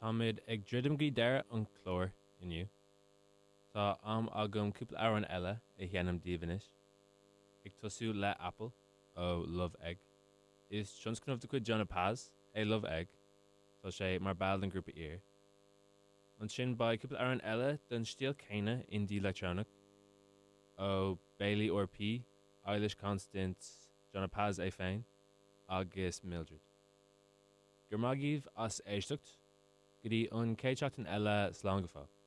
Táid ag ddridim go deire an chlór inniu. Tá am agam cúpla áireann eile I dhéanam díobhanis. Ag tosú le Apple ó Love Egg. Is tionscnamh de chuid John Paz é Love Egg. Tá sé mar bail an grúpa ír. An sin ba cúpla áireann eile den stíal céine indie electronic ó Bailey RP, Eilish Constance, John Paz é féin, agus Mildred. Gur magíomh as éisteacht, go dtí an céiteachtain eile slán go fóill.